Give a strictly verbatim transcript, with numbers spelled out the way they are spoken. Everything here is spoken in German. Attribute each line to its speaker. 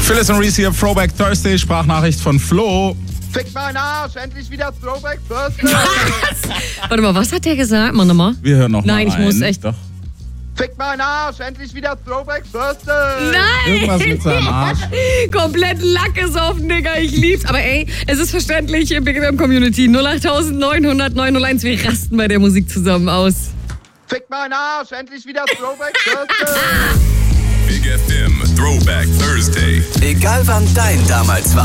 Speaker 1: Phyllis und Reese hier, Throwback Thursday, Sprachnachricht von Flo.
Speaker 2: Fick meinen Arsch, endlich wieder Throwback Thursday.
Speaker 3: Was? Warte mal, was hat der gesagt? Mach nochmal.
Speaker 1: Wir hören noch
Speaker 3: Nein,
Speaker 1: mal
Speaker 3: ich muss
Speaker 1: rein.
Speaker 3: echt-
Speaker 1: Doch.
Speaker 2: Fick meinen Arsch, endlich wieder Throwback Thursday.
Speaker 3: Nein!
Speaker 1: Irgendwas mit seinem Arsch.
Speaker 3: Komplett Lack ist offen, Digga. Ich lieb's. Aber ey, es ist verständlich im Big F M Community. null acht neun null null neun null eins. Wir rasten bei der Musik zusammen aus.
Speaker 2: Fick meinen Arsch, endlich wieder Throwback Thursday.
Speaker 4: Big F M Throwback Thursday.
Speaker 5: Egal wann dein damals war.